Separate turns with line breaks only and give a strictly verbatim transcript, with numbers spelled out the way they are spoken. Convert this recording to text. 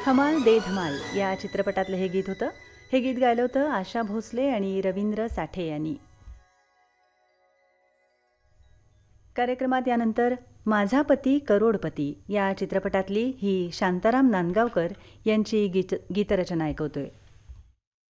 धमाल दे धमाल या चित्रपटातलं हे गीत होतं. हे गीत गायलं होतं आशा भोसले आणि रवींद्र साठे यांनी. कार्यक्रमात यानंतर माझा पती करोडपती या चित्रपटातली ही शांताराम नांदगावकर यांची गीत गीतरचना ऐकवतोय.